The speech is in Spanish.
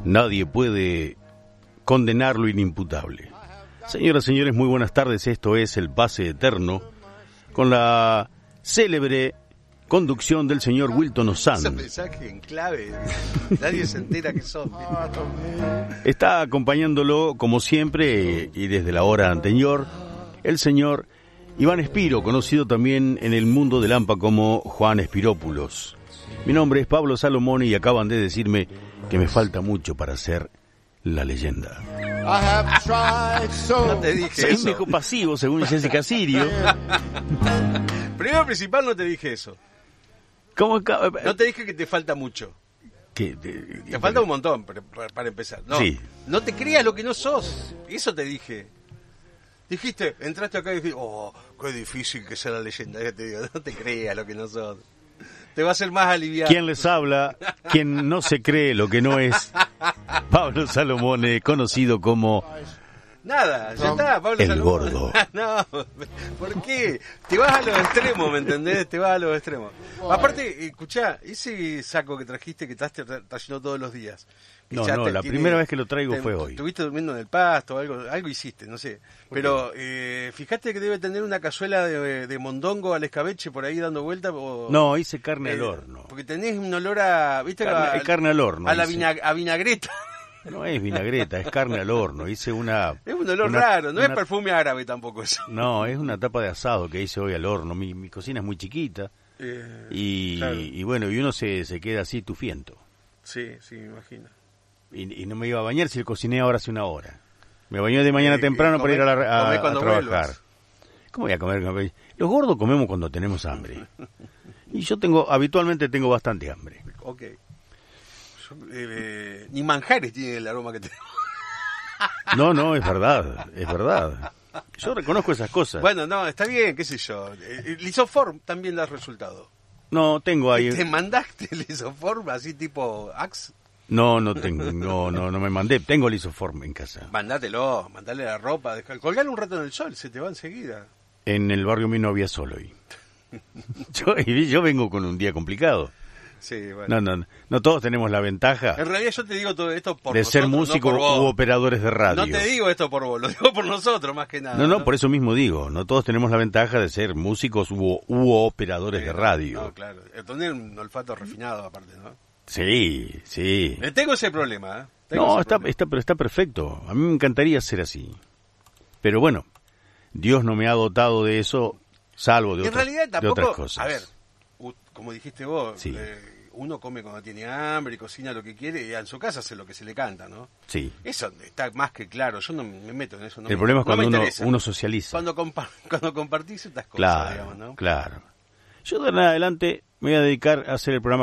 nadie puede condenar lo inimputable. Señoras y señores, muy buenas tardes. Esto es El Pase Eterno, con la célebre conducción del señor Wilton Ozan. Ese mensaje en clave, nadie se entera que son. Está acompañándolo, como siempre, y desde la hora anterior, el señor Iván Espiro, conocido también en el mundo del AMPA como Juan Espirópulos. Mi nombre es Pablo Salomón y acaban de decirme que me falta mucho para ser la leyenda. No te dije Soy un eso. viejo pasivo, según Jessica Sirio. Primero principal no te dije eso. ¿Cómo? No te dije que te falta mucho. Te falta un montón para empezar. No, Sí. No te creas lo que no sos. Eso te dije. Dijiste, entraste acá y dijiste, oh, qué difícil que sea la leyenda. Ya te digo, no te creas lo que no sos. Te va a ser más aliviado. ¿Quién les habla? Quien no se cree lo que no es. Pablo Salomone, conocido como Nada, ya está, Pablo el Salomón. gordo. No, ¿por qué? Te vas a los extremos, ¿me entendés? Te vas a los extremos. Aparte, escuchá, ese saco que trajiste que estás trayendo todos los días. Que No, ya la primera vez que lo traigo fue hoy. Estuviste durmiendo en el pasto, algo hiciste, no sé. Pero fíjate que debe tener una cazuela de mondongo al escabeche por ahí dando vuelta. No, hice carne al horno. Porque tenés un olor a, ¿viste? Carne al horno. A la hice. a vinagreta. No es vinagreta, es carne al horno. Hice una... Es un olor raro, no es perfume árabe tampoco eso. No, es una tapa de asado que hice hoy al horno. Mi cocina es muy chiquita. Claro. Y bueno, y uno se queda así tufiento. Sí, me imagino. Y no me iba a bañar si cociné ahora hace una hora. Me bañé de mañana temprano para ir a trabajar. Vuelvas. ¿Cómo voy a comer? Los gordos comemos cuando tenemos hambre. Y yo habitualmente tengo bastante hambre. Ok. Ni manjares tiene el aroma que tengo. No, es verdad. Yo reconozco esas cosas. Bueno, no, está bien, qué sé yo. Lisoform también da resultado. No, tengo ahí... ¿Te mandaste el Lisoform así tipo Axe? No tengo, no me mandé. Tengo lisoform en casa. Mandátelo, mandale la ropa, colgale un rato en el sol, se te va enseguida. En el barrio mío no había sol hoy. Yo vengo con un día complicado. Sí, bueno. No todos tenemos la ventaja En realidad yo te digo todo esto por de nosotros, ser músicos no por vos. u operadores de radio. No te digo esto por vos, lo digo por nosotros más que nada. No, por eso mismo digo, no todos tenemos la ventaja de ser músicos u operadores de radio. No, claro, tener un olfato refinado aparte, ¿no? Sí. Tengo ese problema, ¿eh? Pero está perfecto. A mí me encantaría ser así. Pero bueno, Dios no me ha dotado de eso, salvo de otras cosas. A ver, como dijiste vos, Sí. Uno come cuando tiene hambre y cocina lo que quiere y en su casa hace lo que se le canta, ¿no? Sí. Eso está más que claro, yo no me meto en eso. El problema es cuando uno socializa. Cuando compartís estas cosas, digamos, ¿no? Claro. Yo de ahora en adelante me voy a dedicar a hacer el programa